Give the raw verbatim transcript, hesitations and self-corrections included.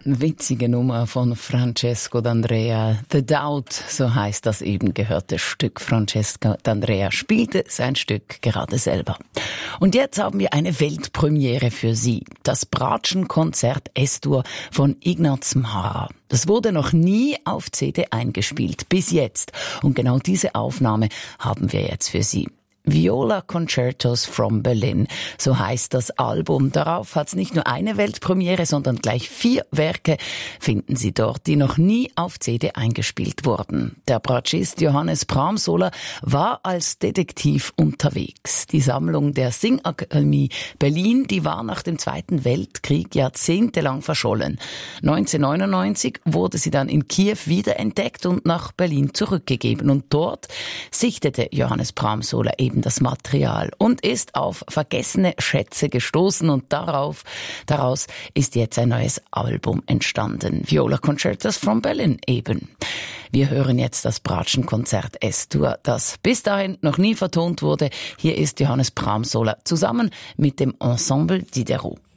Witzige Nummer von Francesco D'Andrea. The Doubt, so heißt das eben gehörte Stück. Francesco D'Andrea spielte sein Stück gerade selber. Und jetzt haben wir eine Weltpremiere für Sie. Das Bratschenkonzert Es-Dur von Ignaz Mara. Das wurde noch nie auf C D eingespielt, bis jetzt. Und genau diese Aufnahme haben wir jetzt für Sie. Viola Concertos from Berlin, so heißt das Album. Darauf hat es nicht nur eine Weltpremiere, sondern gleich vier Werke finden Sie dort, die noch nie auf C D eingespielt wurden. Der Bratschist Johannes Pramsola war als Detektiv unterwegs. Die Sammlung der Singakademie Berlin, die war nach dem Zweiten Weltkrieg jahrzehntelang verschollen. neunzehnhundertneunundneunzig wurde sie dann in Kiew wiederentdeckt und nach Berlin zurückgegeben. Und dort sichtete Johannes Pramsola eben das Material und ist auf vergessene Schätze gestoßen und darauf, daraus ist jetzt ein neues Album entstanden. Viola Concertos from Berlin eben. Wir hören jetzt das Bratschenkonzert Es-Dur, das bis dahin noch nie vertont wurde. Hier ist Johannes Pramsola zusammen mit dem Ensemble Diderot.